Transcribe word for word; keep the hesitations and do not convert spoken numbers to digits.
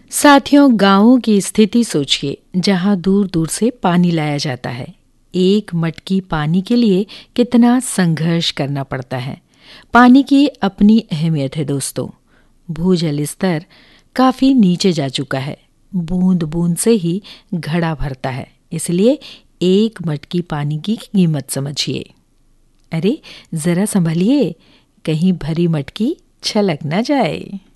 साथियों, गांवों की स्थिति सोचिए, जहां दूर दूर से पानी लाया जाता है। एक मटकी पानी के लिए कितना संघर्ष करना पड़ता है। पानी की अपनी अहमियत है दोस्तों। भूजल स्तर काफी नीचे जा चुका है। बूंद बूंद से ही घड़ा भरता है, इसलिए एक मटकी पानी की कीमत समझिए। अरे जरा संभलिए, कहीं भरी मटकी छलक न जाए।